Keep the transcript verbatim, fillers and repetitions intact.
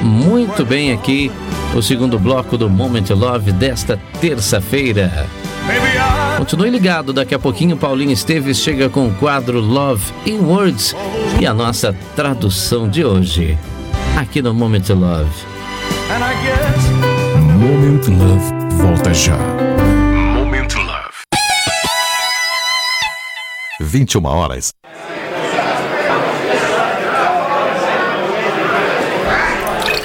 muito bem aqui o segundo bloco do Moment Love desta terça-feira. Continue ligado, daqui a pouquinho Paulinho Esteves chega com o quadro Love in Words e a nossa tradução de hoje, aqui no Moment Love. Moment Love volta já. Moment Love. vinte e uma horas